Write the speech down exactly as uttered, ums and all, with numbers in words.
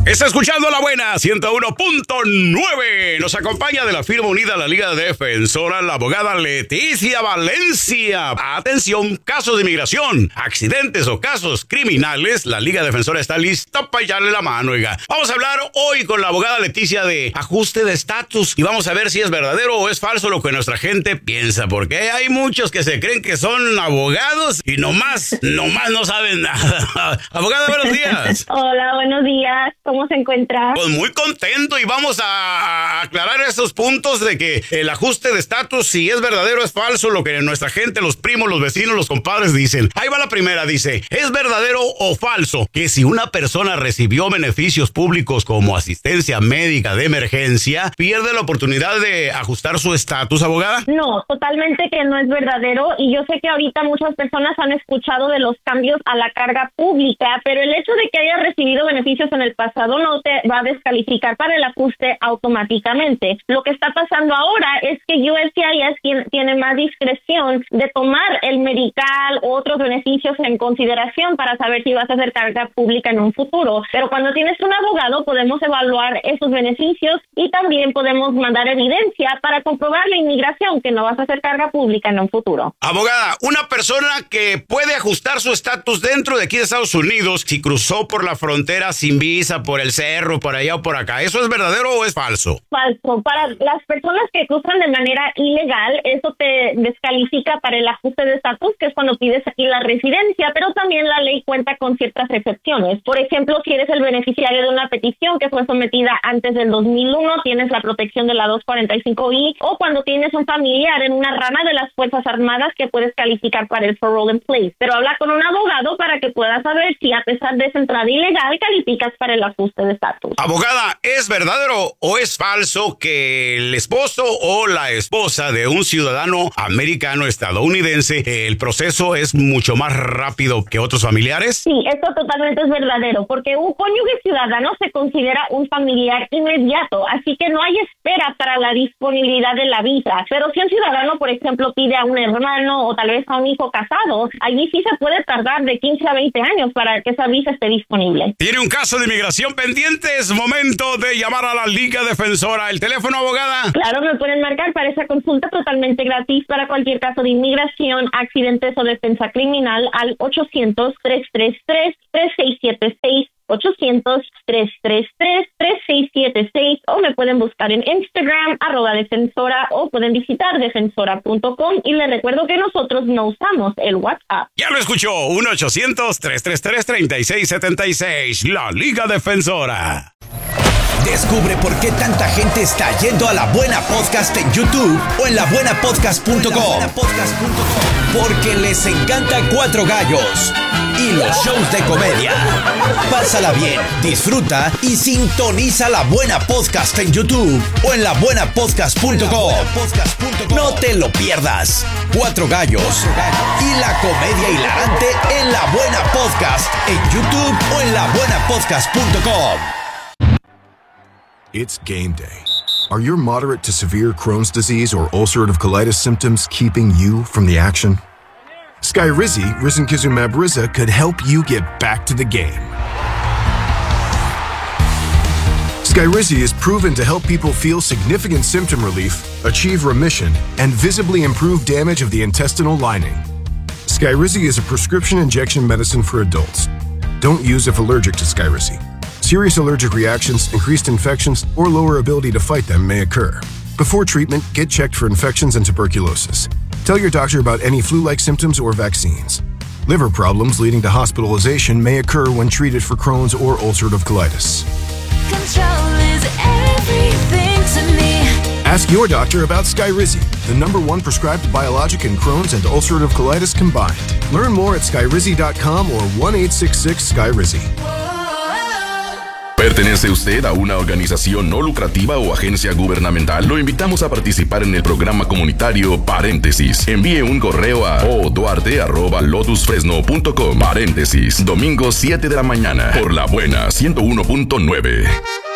Está escuchando La Buena ciento uno punto nueve. Nos acompaña de la firma unida a la Liga Defensora la abogada Leticia Valencia. Atención, casos de inmigración, accidentes o casos criminales. La Liga Defensora está lista para echarle la mano, oiga. Vamos a hablar hoy con la abogada Leticia de ajuste de estatus y vamos a ver si es verdadero o es falso lo que nuestra gente piensa, porque hay muchos que se creen que son abogados y nomás, nomás no saben nada. Abogada, buenos días. Hola, buenos días. ¿Cómo se encuentra? Pues muy contento y vamos a aclarar esos puntos de que el ajuste de estatus, si es verdadero o es falso, lo que nuestra gente, los primos, los vecinos, los compadres dicen. Ahí va la primera, dice, ¿es verdadero o falso que si una persona recibió beneficios públicos como asistencia médica de emergencia, pierde la oportunidad de ajustar su estatus, abogada? No, totalmente que no es verdadero y yo sé que ahorita muchas personas han escuchado de los cambios a la carga pública, pero el hecho de que hayas recibido beneficios en el pasado no te va a descalificar para el ajuste automáticamente. Lo que está pasando ahora es que U S C I S quien tiene más discreción de tomar el medical u otros beneficios en consideración para saber si vas a hacer carga pública en un futuro. Pero cuando tienes un abogado podemos evaluar esos beneficios y también podemos mandar evidencia para comprobar la inmigración que no vas a hacer carga pública en un futuro. Abogada, una persona que puede ajustar su estatus dentro de aquí de Estados Unidos si cruzó por la frontera sin visa, por el cerro, por allá o por acá, ¿eso es verdadero o es falso? Falso. Para las personas que cruzan de manera ilegal, eso te descalifica para el ajuste de estatus, que es cuando pides aquí la residencia, pero también la ley cuenta con ciertas excepciones. Por ejemplo, si eres el beneficiario de una petición que fue sometida antes del dos mil uno, tienes la protección de la doscientos cuarenta y cinco I, o cuando tienes un familiar en una rama de las Fuerzas Armadas que puedes calificar para el parole in place. Pero habla con un abogado para que puedas saber si a pesar de esa entrada ilegal calificas para el ajuste de estatus. Abogada, ¿es verdadero o es falso que el esposo o la esposa de un ciudadano americano estadounidense, el proceso es mucho más rápido que otros familiares? Sí, esto totalmente es verdadero, porque un cónyuge ciudadano se considera un familiar inmediato, así que no hay espera para la disponibilidad de la visa. Pero si un ciudadano, por ejemplo, pide a un hermano o tal vez a un hijo casado, allí sí se puede tardar de quince a veinte años para que esa visa esté disponible. ¿Tiene un caso de inmigración pendiente? Es momento de llamar a la Liga Defensora. ¿El teléfono, abogada? Claro, me pueden marcar para esa consulta totalmente gratis para cualquier caso de inmigración, accidentes o defensa criminal al ochocientos, tres tres tres, tres seis siete seis, ochocientos, tres tres tres, tres seis siete seis, o me pueden buscar en Instagram, arroba defensora, o pueden visitar defensora punto com y les recuerdo que nosotros no usamos el WhatsApp. Ya lo escuchó, uno ochocientos, tres tres tres, tres seis siete seis, la Liga Defensora. Descubre por qué tanta gente está yendo a La Buena Podcast en YouTube o en la buena podcast punto com. Porque les encanta Cuatro Gallos y los shows de comedia. Pásala bien, disfruta y sintoniza La Buena Podcast en YouTube o en la buena podcast punto com. No te lo pierdas. Cuatro Gallos y la comedia hilarante en La Buena Podcast en YouTube o en la buena podcast punto com. It's game day. Are your moderate to severe Crohn's disease or ulcerative colitis symptoms keeping you from the action? Skyrizi, risankizumab Riza, could help you get back to the game. Skyrizi is proven to help people feel significant symptom relief, achieve remission, and visibly improve damage of the intestinal lining. Skyrizi is a prescription injection medicine for adults. Don't use if allergic to Skyrizi. Serious allergic reactions, increased infections, or lower ability to fight them may occur. Before treatment, get checked for infections and tuberculosis. Tell your doctor about any flu-like symptoms or vaccines. Liver problems leading to hospitalization may occur when treated for Crohn's or ulcerative colitis. Control is everything to me. Ask your doctor about Skyrizi, the number one prescribed biologic in Crohn's and ulcerative colitis combined. Learn more at skyrizi dot com or one eight six six Skyrizi. ¿Pertenece usted a una organización no lucrativa o agencia gubernamental? Lo invitamos a participar en el programa comunitario Paréntesis. Envíe un correo a o duarte arroba lotus fresno punto com. Paréntesis, domingo siete de la mañana, por La Buena ciento uno punto nueve.